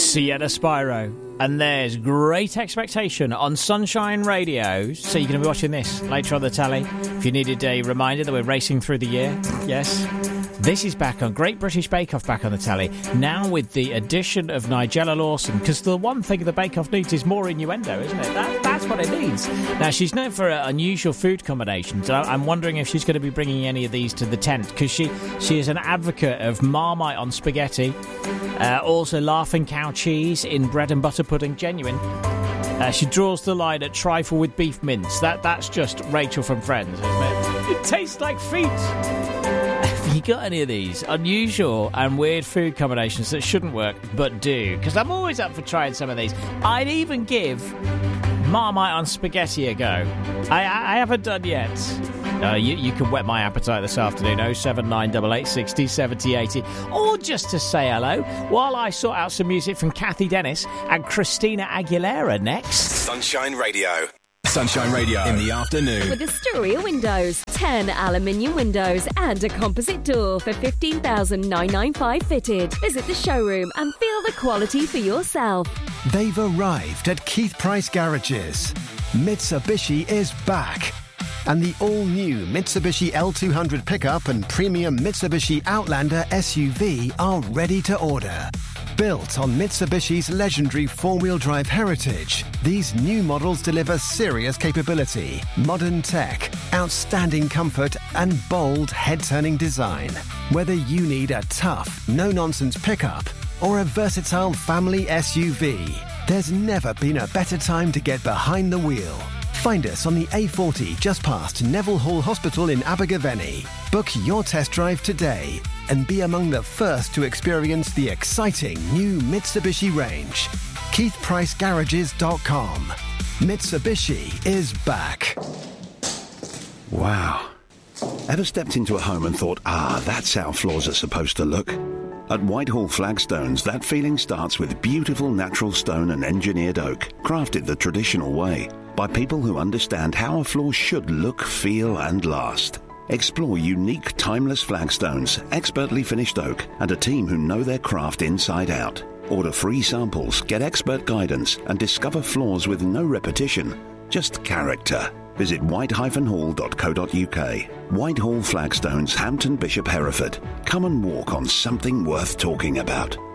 Sienna Spyro. And there's Great Expectation on Sunshine Radio. So you're going to be watching this later on the telly. If you needed a reminder that we're racing through the year, yes. This is back on Great British Bake Off, back on the telly. Now with the addition of Nigella Lawson, because the one thing the Bake Off needs is more innuendo, isn't it? That's what it needs. Now, she's known for unusual food combinations. I'm wondering if she's going to be bringing any of these to the tent, because she is an advocate of Marmite on spaghetti, also Laughing Cow cheese in bread and butter pudding, genuine. She draws the line at trifle with beef mince. That's just Rachel from Friends, isn't it? It tastes like feet. Have you got any of these unusual and weird food combinations that shouldn't work but do? Because I'm always up for trying some of these. I'd even give Marmite on spaghetti a go. I haven't done yet. You can whet my appetite this afternoon. 07988 60 70 80. Or just to say hello while I sort out some music from Kathy Dennis and Christina Aguilera next. Sunshine Radio. Sunshine Radio in the afternoon. With Astoria Windows, 10 aluminium windows and a composite door for $15,995 fitted. Visit the showroom and feel the quality for yourself. They've arrived at Keith Price Garages. Mitsubishi is back. And the all-new Mitsubishi L200 pickup and premium Mitsubishi Outlander SUV are ready to order. Built on Mitsubishi's legendary four-wheel drive heritage, these new models deliver serious capability, modern tech, outstanding comfort, and bold head-turning design. Whether you need a tough, no-nonsense pickup or a versatile family SUV, there's never been a better time to get behind the wheel. Find us on the A40 just past Neville Hall Hospital in Abergavenny. Book your test drive today and be among the first to experience the exciting new Mitsubishi range. KeithPriceGarages.com. Mitsubishi is back. Wow. Ever stepped into a home and thought, that's how floors are supposed to look? At Whitehall Flagstones, that feeling starts with beautiful natural stone and engineered oak, crafted the traditional way, by people who understand how a floor should look, feel and last. Explore unique, timeless flagstones, expertly finished oak, and a team who know their craft inside out. Order free samples, get expert guidance, and discover floors with no repetition, just character. Visit white-hall.co.uk. Whitehall Flagstones, Hampton Bishop Hereford. Come and walk on something worth talking about.